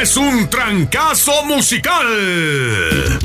es un trancazo musical.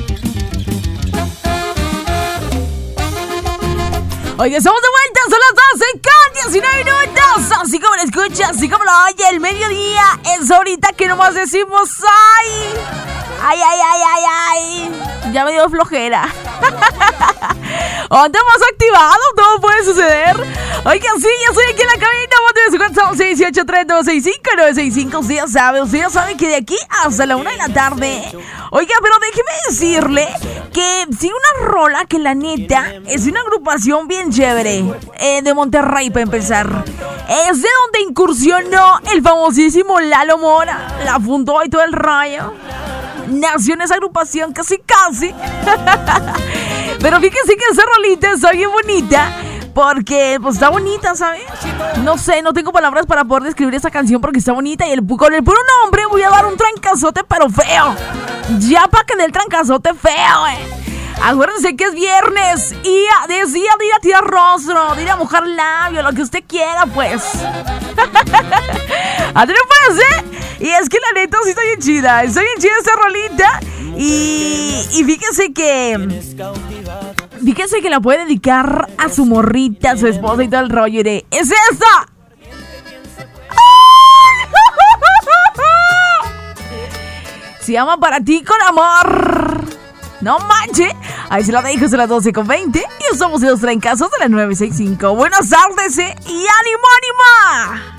Oye, estamos de vuelta, son las 12:19 minutos. Así como lo escuchas, así como lo oye, el mediodía es ahorita que nomás decimos ¡ay! ¡Ay, ay, ay, ay, ay! Ya me dio flojera. ¿Dónde más activado? Todo puede suceder. Oiga, sí, ya estoy aquí en la cabina. Mande su WhatsApp 683-265-965. Usted ya sabe que de aquí hasta la 1 de la tarde. Oiga, pero déjeme decirle que sí, una rola que la neta es una agrupación bien chévere, de Monterrey para empezar. Es de donde incursionó el famosísimo Lalo Mora. La fundó y todo el rayo. Nació en esa agrupación casi. Pero fíjense que esa rolita está bien bonita, porque pues está bonita, ¿sabes? No sé, no tengo palabras para poder describir esa canción porque está bonita. Y con el puro nombre voy a dar un trancazote pero feo. Ya para que dé el trancazote feo, Acuérdense que es viernes y es día de ir a tirar rostro, de ir a mojar labio, lo que usted quiera, pues. ¿A ti no parece? Y es que la neta sí está bien chida esta rolita. Y fíjense que la puede dedicar a su morrita, a su esposa y todo el rollo. ¡Es esta! Se llama Para Ti Con Amor. No manches. Ahí se la dejo, son las 12:20. Y somos los trancazos de la 965. Buenas tardes, y ánimo, ánima.